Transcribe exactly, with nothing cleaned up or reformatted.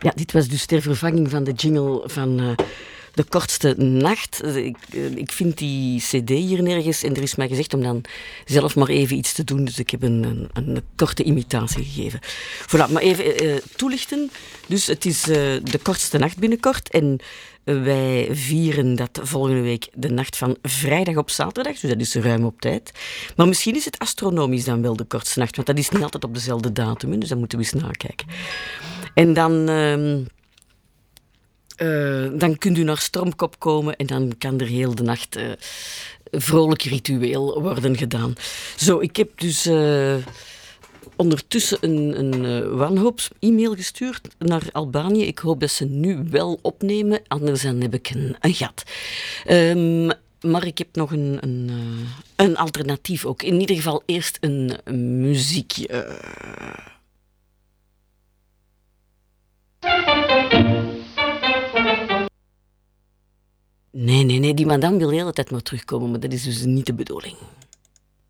Ja, dit was dus ter vervanging van de jingle van uh, De Kortste Nacht. Ik, uh, ik vind die cd hier nergens en er is mij gezegd om dan zelf maar even iets te doen. Dus ik heb een, een, een korte imitatie gegeven. Voilà, maar even uh, toelichten. Dus het is uh, De Kortste Nacht binnenkort en uh, wij vieren dat volgende week de nacht van vrijdag op zaterdag. Dus dat is ruim op tijd. Maar misschien is het astronomisch dan wel de kortste nacht, want dat is niet altijd op dezelfde datum. Hè, dus dat moeten we eens nakijken. En dan, uh, uh, dan kunt u naar Stormkop komen en dan kan er heel de nacht uh, vrolijk ritueel worden gedaan. Zo, ik heb dus uh, ondertussen een, een uh, wanhoops-e-mail gestuurd naar Albanië. Ik hoop dat ze nu wel opnemen, anders dan heb ik een, een gat. Um, maar ik heb nog een, een, uh, een alternatief ook. In ieder geval eerst een, een muziekje. Uh, Nee, nee, nee, die madame wil de hele tijd maar terugkomen, maar dat is dus niet de bedoeling.